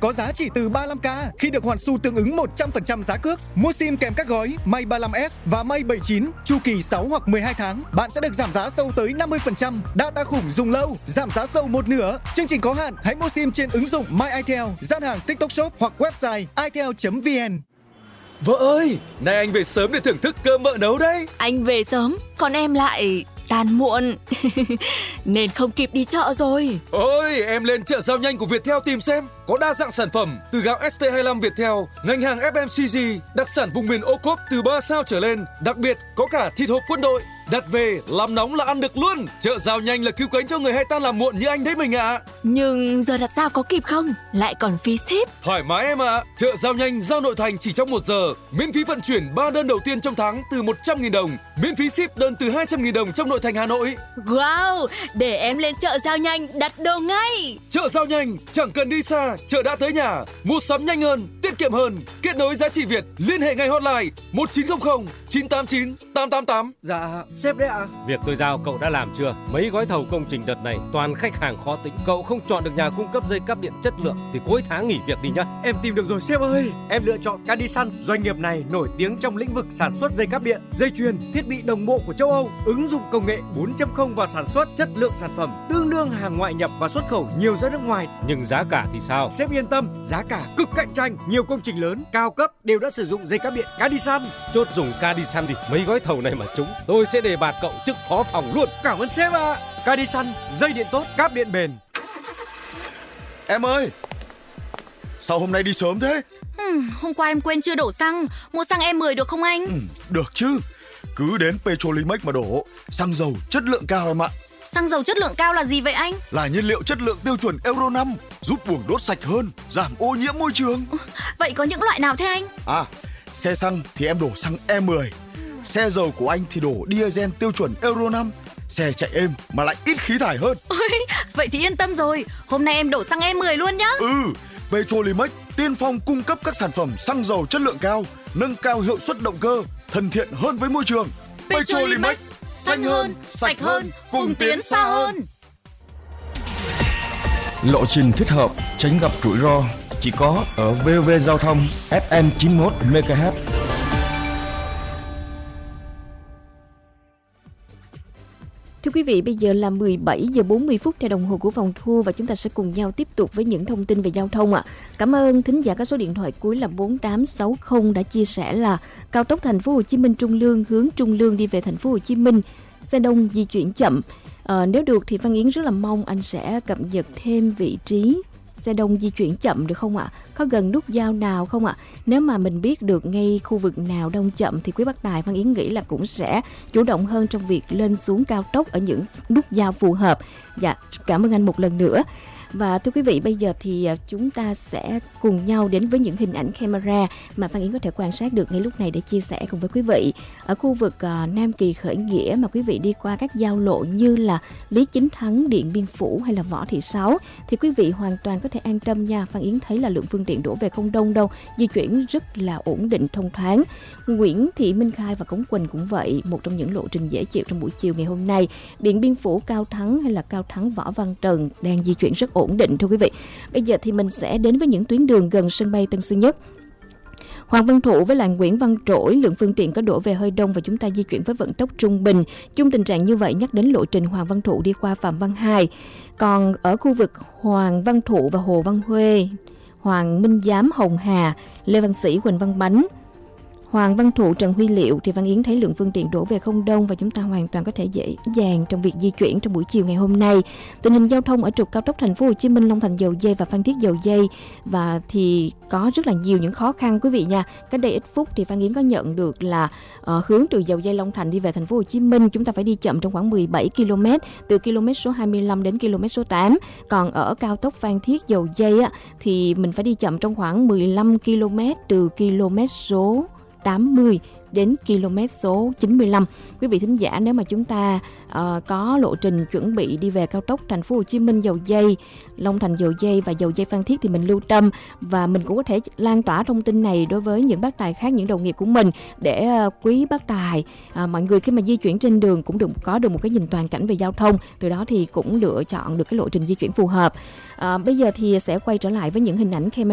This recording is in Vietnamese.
có giá chỉ từ 35k khi được hoàn xu tương ứng 100% giá cước. Mua sim kèm các gói May 35S và May 79, chu kỳ 6 hoặc 12 tháng, bạn sẽ được giảm giá sâu tới 50%. Data khủng dùng lâu, giảm giá sâu một nửa. Chương trình có hạn, hãy mua sim trên ứng dụng My Itel, gian hàng TikTok Shop hoặc website itel.vn. Vợ ơi, nay anh về sớm để thưởng thức cơm mợ nấu đấy. Anh về sớm, còn em lại tan muộn nên không kịp đi chợ rồi. Ôi, em lên chợ giao nhanh của Viettel tìm xem. Có đa dạng sản phẩm từ gạo ST25 Viettel, ngành hàng FMCG, đặc sản vùng miền ô cốp từ 3 sao trở lên. Đặc biệt có cả thịt hộp quân đội. Đặt về, làm nóng là ăn được luôn. Chợ giao nhanh là cứu cánh cho người hay tan làm muộn như anh đấy mình ạ. Nhưng giờ đặt giao có kịp không? Lại còn phí ship. Thoải mái em ạ. Chợ giao nhanh giao nội thành chỉ trong 1 giờ. Miễn phí vận chuyển 3 đơn đầu tiên trong tháng từ 100.000 đồng. Miễn phí ship đơn từ 200.000 đồng trong nội thành Hà Nội. Wow, để em lên chợ giao nhanh đặt đồ ngay. Chợ giao nhanh, chẳng cần đi xa, chợ đã tới nhà. Mua sắm nhanh hơn, tiết kiệm hơn. Kết nối giá trị Việt, liên hệ ngay hotline 1900 989 888. Dạ, sếp đấy ạ. Việc tôi giao cậu đã làm chưa? Mấy gói thầu công trình đợt này toàn khách hàng khó tính. Cậu không chọn được nhà cung cấp dây cáp điện chất lượng thì cuối tháng nghỉ việc đi nhá. Em tìm được rồi sếp ơi. Em lựa chọn Cadisan. Doanh nghiệp này nổi tiếng trong lĩnh vực sản xuất dây cáp điện, dây chuyền, thiết bị đồng bộ của châu Âu, ứng dụng công nghệ 4.0 vào sản xuất, chất lượng sản phẩm tương đương hàng ngoại nhập và xuất khẩu nhiều ra nước ngoài. Nhưng giá cả thì sao? Sếp yên tâm, giá cả cực cạnh tranh. Nhiều công trình lớn, cao cấp đều đã sử dụng dây cáp điện Cadisan. Chốt dùng Cadisan đi. Mấy gói thầu này mà trúng, tôi sẽ đề bạt cậu chức phó phòng luôn. Cảm ơn sếp ạ. Cadisan, dây điện tốt, cáp điện bền. Em ơi, sao hôm nay đi sớm thế? Hôm qua em quên chưa đổ xăng. Mua xăng E10 được không anh? Được chứ, cứ đến Petrolimex mà đổ. Xăng dầu chất lượng cao em ạ. Xăng dầu chất lượng cao là gì vậy anh? Là nhiên liệu chất lượng tiêu chuẩn Euro 5, giúp buồng đốt sạch hơn, giảm ô nhiễm môi trường. Vậy có những loại nào thế anh? Xe xăng thì em đổ xăng E10. Xe dầu của anh thì đổ diesel tiêu chuẩn Euro 5. Xe chạy êm mà lại ít khí thải hơn. Vậy thì yên tâm rồi. Hôm nay em đổ xăng E10 luôn nhá. Petrolimex tiên phong cung cấp các sản phẩm xăng dầu chất lượng cao, nâng cao hiệu suất động cơ, thân thiện hơn với môi trường. Petrolimex, xanh hơn, sạch hơn, cùng tiến xa hơn. Lộ trình thích hợp, tránh gặp rủi ro chỉ có ở VOV Giao thông FM 91 MHz. Thưa quý vị, bây giờ là 17 giờ 40 phút theo đồng hồ của phòng thu và chúng ta sẽ cùng nhau tiếp tục với những thông tin về giao thông ạ. Cảm ơn thính giả có số điện thoại cuối là 4860 đã chia sẻ là cao tốc Thành phố Hồ Chí Minh Trung Lương hướng Trung Lương đi về Thành phố Hồ Chí Minh xe đông di chuyển chậm. Nếu được thì Phan Yến rất là mong anh sẽ cập nhật thêm vị trí xe đông di chuyển chậm được không ạ? Có gần nút giao nào không ạ? Nếu mà mình biết được ngay khu vực nào đông chậm thì quý bác tài Phan Yến nghĩ là cũng sẽ chủ động hơn trong việc lên xuống cao tốc ở những nút giao phù hợp. Dạ, cảm ơn anh một lần nữa. Và thưa quý vị, bây giờ thì chúng ta sẽ cùng nhau đến với những hình ảnh camera mà Phan Yến có thể quan sát được ngay lúc này để chia sẻ cùng với quý vị. Ở khu vực Nam Kỳ Khởi Nghĩa mà quý vị đi qua các giao lộ như là Lý Chính Thắng, Điện Biên Phủ hay là Võ Thị Sáu thì quý vị hoàn toàn có thể an tâm nha. Phan Yến thấy là lượng phương tiện đổ về không đông đâu, di chuyển rất là ổn định thông thoáng. Nguyễn Thị Minh Khai và Cống Quỳnh cũng vậy, một trong những lộ trình dễ chịu trong buổi chiều ngày hôm nay. Điện Biên Phủ, Cao Thắng hay là Cao Thắng Võ Văn Tần đang di chuyển rất ổn định thưa quý vị. Bây giờ thì mình sẽ đến với những tuyến đường gần sân bay Tân Sơn Nhất. Hoàng Văn Thụ với lại Nguyễn Văn Trỗi, lượng phương tiện có đổ về hơi đông và chúng ta di chuyển với vận tốc trung bình. Chung tình trạng như vậy nhắc đến lộ trình Hoàng Văn Thụ đi qua Phạm Văn Hai. Còn ở khu vực Hoàng Văn Thụ và Hồ Văn Huê, Hoàng Minh Giám, Hồng Hà, Lê Văn Sĩ, Huỳnh Văn Bánh, Hoàng Văn Thụ, Trần Huy Liệu thì Văn Yến thấy lượng phương tiện đổ về không đông và chúng ta hoàn toàn có thể dễ dàng trong việc di chuyển trong buổi chiều ngày hôm nay. Tình hình giao thông ở trục cao tốc Thành phố Hồ Chí Minh Long Thành Dầu Giây và Phan Thiết Dầu Giây và thì có rất là nhiều những khó khăn quý vị nha. Cách đây ít phút thì Văn Yến có nhận được là hướng từ Dầu Giây Long Thành đi về Thành phố Hồ Chí Minh chúng ta phải đi chậm trong khoảng 17 km từ km số 25 đến km số 8. Còn ở cao tốc Phan Thiết Dầu Giây thì mình phải đi chậm trong khoảng 15 km từ km số 80 đến km số 95. Quý vị thính giả, nếu mà chúng ta có lộ trình chuẩn bị đi về cao tốc Thành phố Hồ Chí Minh Dầu Giây, Long Thành Dầu Giây và Dầu Giây Phan Thiết thì mình lưu tâm và mình cũng có thể lan tỏa thông tin này đối với những bác tài khác, những đồng nghiệp của mình để quý bác tài mọi người khi mà di chuyển trên đường cũng có được một cái nhìn toàn cảnh về giao thông, từ đó thì cũng lựa chọn được cái lộ trình di chuyển phù hợp. Bây giờ thì sẽ quay trở lại với những hình ảnh camera